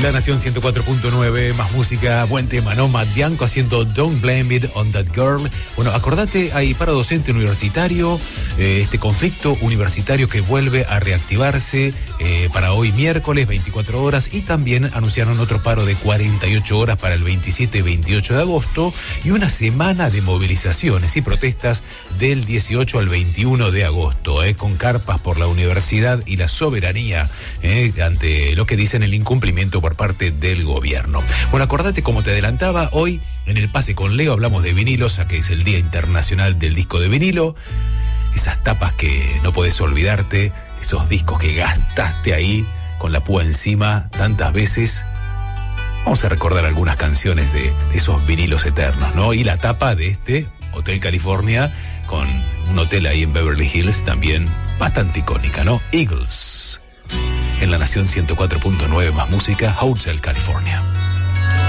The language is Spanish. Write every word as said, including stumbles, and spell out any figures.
La Nación ciento cuatro punto nueve, más música, buen tema, ¿no? Matt Bianco haciendo Don't Blame It on That Girl. Bueno, acordate, hay paro docente universitario, eh, este conflicto universitario que vuelve a reactivarse eh, para hoy miércoles, veinticuatro horas, y también anunciaron otro paro de cuarenta y ocho horas para el veintisiete y veintiocho de agosto, y una semana de movilizaciones y protestas del dieciocho al veintiuno de agosto, eh, con carpas por la universidad y la soberanía, eh, ante lo que dicen el incumplimiento por parte del gobierno. Bueno, acordate, como te adelantaba, hoy en el Pase con Leo hablamos de vinilos, a que es el Día Internacional del Disco de Vinilo. Esas tapas que no podés olvidarte, esos discos que gastaste ahí con la púa encima tantas veces. Vamos a recordar algunas canciones de, de esos vinilos eternos, ¿no? Y la tapa de este Hotel California, con un hotel ahí en Beverly Hills, también bastante icónica, ¿no? Eagles. En La Nación ciento cuatro punto nueve, más música, Hotel California.